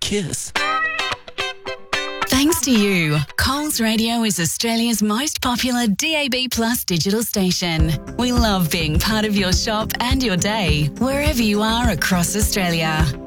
kiss. Thanks to you, Coles Radio is Australia's most popular DAB+ digital station. We love being part of your shop and your day, wherever you are across Australia.